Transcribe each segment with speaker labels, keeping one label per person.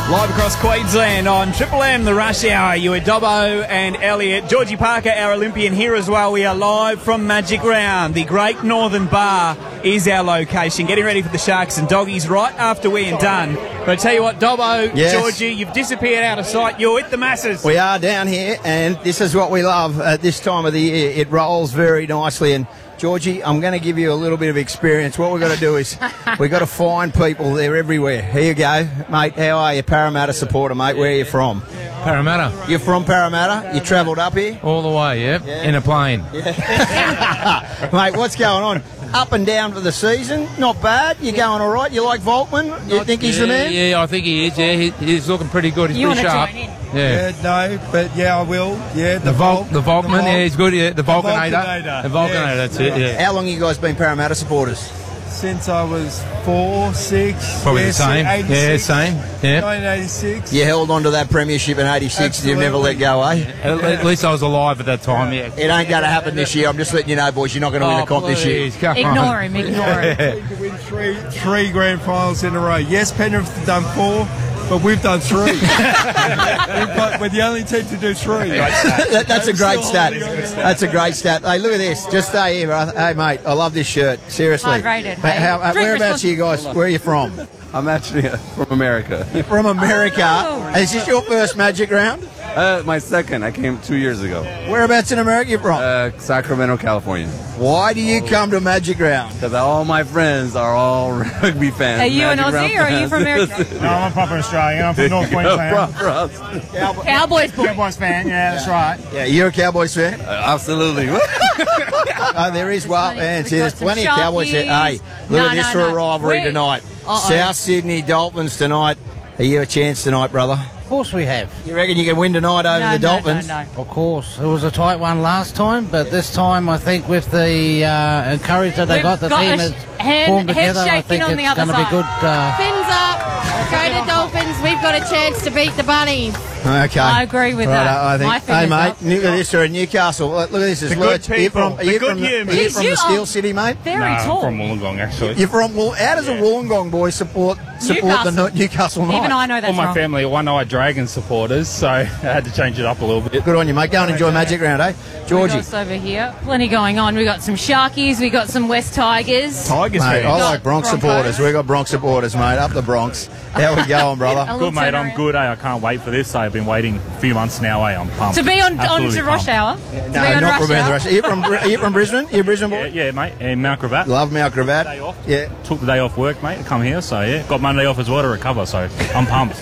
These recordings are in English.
Speaker 1: Live across Queensland on Triple M, the Rush Hour. You are Dobbo and Elliot. Georgie Parker, our Olympian, here as well. We are live from Magic Round. The Great Northern Bar is our location. Getting ready for the Sharks and Doggies right after we are done. But I tell you what, Dobbo,
Speaker 2: yes.
Speaker 1: Georgie, you've disappeared out of sight. You're with the masses.
Speaker 2: We are down here, and this is what we love at this time of the year. It rolls very nicely, and Georgie, I'm going to give you a little bit of experience. What we've got to do is we've got to find people. They're everywhere. Here you go. Mate, how are you? Parramatta supporter, mate. Where are you from?
Speaker 3: Parramatta.
Speaker 2: You're from Parramatta? You travelled up here?
Speaker 3: All the way, yeah. In a plane.
Speaker 2: Yeah. Mate, what's going on? Up and down for the season? Not bad. You're going all right? You like Volkman? You think he's the man?
Speaker 3: Yeah, I think he is. Yeah, he's looking pretty good. He's pretty sharp.
Speaker 4: Yeah, no, but yeah, I will. Yeah, the
Speaker 3: Volkman, yeah, he's good. Yeah, the
Speaker 4: Volkanator.
Speaker 3: The Volkanator, that's it. Yeah.
Speaker 2: How long have you guys been Parramatta supporters?
Speaker 4: Since I was 4, 6.
Speaker 3: Probably the same.
Speaker 4: 86,
Speaker 3: Yeah, same. Yeah.
Speaker 4: 1986.
Speaker 2: You held on to that premiership in '86. You've never let go, eh?
Speaker 3: At least I was alive at that time. Yeah.
Speaker 2: It ain't going to happen this year. I'm just letting you know, boys. You're not going to win a comp this year.
Speaker 5: Ignore him.
Speaker 4: To win three grand finals in a row. Yes, Penrith have done 4. But we've done 3. We're the only team to do 3.
Speaker 2: That's a great stat. That's a great stat. Hey, look at this. Just stay here. Hey, mate, I love this shirt. Seriously.
Speaker 5: Hydrated.
Speaker 2: Whereabouts are you guys? Where are you from?
Speaker 6: I'm actually from America.
Speaker 2: You're from America.
Speaker 5: Oh.
Speaker 2: Is this your first Magic Round?
Speaker 6: My second. I came 2 years ago.
Speaker 2: Whereabouts in America you from?
Speaker 6: Sacramento, California.
Speaker 2: Why do you come to Magic Round?
Speaker 6: Because all my friends are all rugby fans.
Speaker 5: Are you an Aussie or are you from America?
Speaker 7: No, I'm a proper Australian. I'm from North Queensland.
Speaker 5: Cowboys boy.
Speaker 7: Cowboys fan, yeah, that's right.
Speaker 2: Yeah, you're a Cowboys fan?
Speaker 6: Absolutely.
Speaker 2: Oh, there is wild fans. There's plenty of Cowboys here. Hey, look at this for a rivalry tonight. South Sydney Dolphins tonight. Are you a chance tonight, brother?
Speaker 8: Of course we have.
Speaker 2: You reckon you can win tonight over the Dolphins?
Speaker 5: No.
Speaker 8: Of course. It was a tight one last time, but this time I think with the encouragement they got, the team has formed together. I think it's going to be good.
Speaker 5: Fins up. Go to Dolphins. We've got a chance to beat the Bunnies.
Speaker 2: Okay.
Speaker 5: I agree with that.
Speaker 2: I think. Hey, mate, look at this. We're in Newcastle. Look at this. It's Lurch. Are you from the Steel City, mate?
Speaker 5: Very tall.
Speaker 7: I'm from Wollongong, actually.
Speaker 2: You're from how does a Wollongong boy support the Newcastle Knights?
Speaker 5: Even I know that's
Speaker 7: All my family are one-eyed Dragon supporters, so I had to change it up a little bit.
Speaker 2: Good on you, mate. Go and enjoy Magic Round, eh? Georgie.
Speaker 5: Over here. Plenty going on. We've got some Sharkies. We've got some West Tigers.
Speaker 7: Tigers
Speaker 2: Mate,
Speaker 7: fans.
Speaker 2: I like Bronx supporters. We've got Bronx supporters, mate. Up the Bronx. How we going, brother?
Speaker 7: Good, mate. I'm good, eh? I can't wait for this. I've been waiting a few months now, eh? I'm pumped.
Speaker 5: To be on
Speaker 7: Absolutely
Speaker 5: to Rush Hour.
Speaker 2: No, not from the Rush. Are you from Brisbane? You're a Brisbane boy?
Speaker 7: Yeah, mate. And Mount Gravatt.
Speaker 2: Love Mount Gravatt.
Speaker 7: Day off.
Speaker 2: Yeah.
Speaker 7: Took the day off work, mate, to come here, so yeah. Got Monday off as well to recover, so I'm pumped.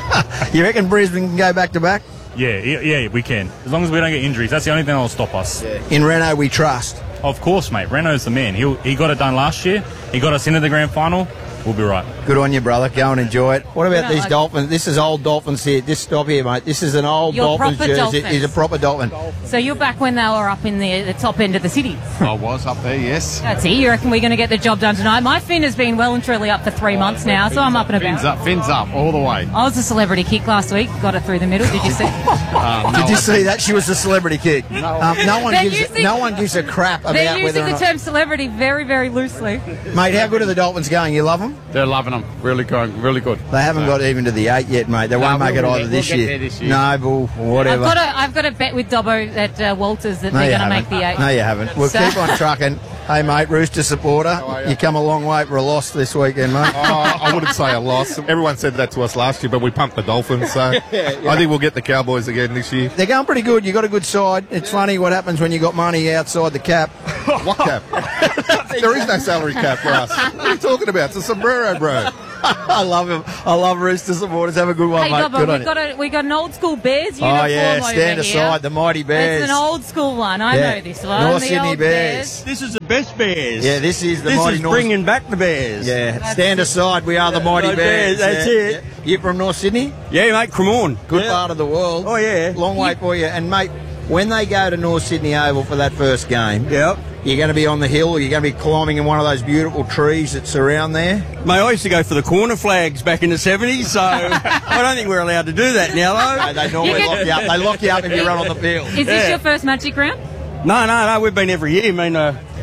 Speaker 2: You reckon Brisbane can go back to back?
Speaker 7: Yeah, we can. As long as we don't get injuries, that's the only thing that'll stop us.
Speaker 2: Yeah. In Reno, we trust.
Speaker 7: Of course, mate. Renault's the man. He got it done last year. He got us into the grand final. We'll be right.
Speaker 2: Good on you, brother. Go and enjoy it. What about these Dolphins? This is old Dolphins here. Just stop here, mate. This is an old Dolphins jersey. He's a proper Dolphin.
Speaker 5: So you're back when they were up in the top end of the city.
Speaker 6: I was up there, yes.
Speaker 5: That's it. You reckon we're going to get the job done tonight? My fin has been well and truly up for 3 months now, so I'm up and about.
Speaker 6: Fins up, all the way.
Speaker 5: I was a celebrity kick last week. Got it through the middle. Did you see?
Speaker 2: Did you see that? She was a celebrity kick. No one gives a crap about
Speaker 5: they're
Speaker 2: whether
Speaker 5: using
Speaker 2: or
Speaker 5: the
Speaker 2: not.
Speaker 5: term celebrity very, very loosely.
Speaker 2: Mate, how good are the Dolphins going? You love them?
Speaker 6: They're loving them. Really going, really good.
Speaker 2: They haven't got even to the 8 yet, mate. They won't make it either this year. No, bull, whatever.
Speaker 5: I've got a bet with Dobbo at Walters that they're going to make the 8.
Speaker 2: No, you haven't. We'll keep on trucking. Hey, mate, Rooster supporter, you come a long way for a loss this weekend, mate.
Speaker 9: I wouldn't say a loss. Everyone said that to us last year, but we pumped the Dolphins, so I think we'll get the Cowboys again this year.
Speaker 2: They're going pretty good. You got a good side. It's funny what happens when you got money outside the cap.
Speaker 9: What cap? There is no salary cap for us. What are you talking about? It's a sombrero, bro.
Speaker 2: I love him. I love Rooster supporters. Have a good one,
Speaker 5: hey,
Speaker 2: mate.
Speaker 5: Dobbo, we've got an old school Bears uniform.
Speaker 2: Oh, yeah. Stand aside,
Speaker 5: here.
Speaker 2: the mighty Bears.
Speaker 5: It's an old school one. I know this one.
Speaker 2: North
Speaker 5: the
Speaker 2: Sydney
Speaker 5: old
Speaker 2: Bears.
Speaker 10: This is the best Bears.
Speaker 2: Yeah, this is the mighty North.
Speaker 10: Bringing back the Bears.
Speaker 2: Yeah, stand aside. We are the mighty Bears.
Speaker 10: That's it.
Speaker 2: Yeah. You from North Sydney?
Speaker 10: Yeah, mate, Cremorne.
Speaker 2: Good part of the world.
Speaker 10: Oh, yeah.
Speaker 2: Long way for you. And, mate, when they go to North Sydney Oval for that first game,
Speaker 10: yep,
Speaker 2: you're going to be on the hill, or you're going to be climbing in one of those beautiful trees that surround there?
Speaker 10: Mate, I used to go for the corner flags back in the 70s, so I don't think we're allowed to do that now, though.
Speaker 2: No, they normally lock you up. They lock you up if you run on the field.
Speaker 5: Is this your first Magic Round?
Speaker 10: No, we've been every year. I mean,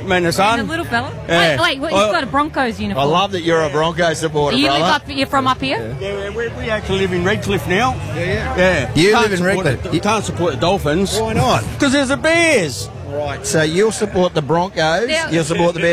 Speaker 10: me and the
Speaker 5: And
Speaker 10: son.
Speaker 5: the little fella.
Speaker 10: Yeah.
Speaker 5: Wait, he's got a Broncos
Speaker 2: I
Speaker 5: uniform.
Speaker 2: love that you're a Broncos supporter,
Speaker 5: You live
Speaker 2: brother.
Speaker 5: up. You're from up here.
Speaker 10: Yeah, we actually live in Redcliffe now. Yeah.
Speaker 2: You
Speaker 10: Can't
Speaker 2: live in
Speaker 10: support
Speaker 2: Redcliffe?
Speaker 10: You can't support the Dolphins.
Speaker 2: Why not?
Speaker 10: Because there's the Bears.
Speaker 2: Right. So you'll support the Broncos.
Speaker 5: Yeah.
Speaker 2: You'll support the Bears.